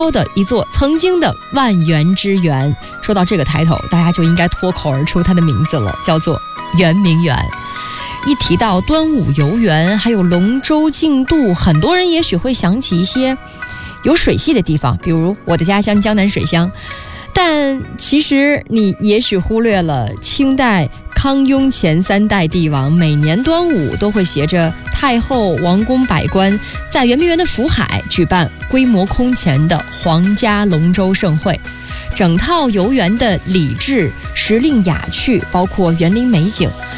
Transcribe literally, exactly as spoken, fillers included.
的一座曾经的万园之园。说到这个抬头，大家就应该脱口而出它的名字了，叫做圆明园。一提到端午游园，还有龙舟竞渡，很多人也许会想起一些有水系的地方，比如我的家乡江南水乡。但其实你也许忽略了清代康雍前三代帝王每年端午都会携着太后、王公百官在圆明园的福海举办规模空前的皇家龙舟盛会。整套游园的礼制、时令雅趣，包括园林美景，